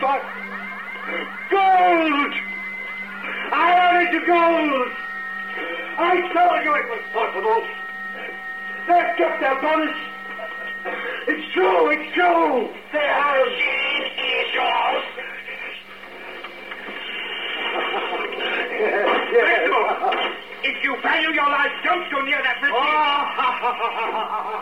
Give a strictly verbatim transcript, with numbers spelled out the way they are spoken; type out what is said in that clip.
but gold! I wanted the gold! I told you it was possible! They've kept their promise! It's true, it's true! They have! It is yours! Yes, yes. If you value your life, don't go near that machine!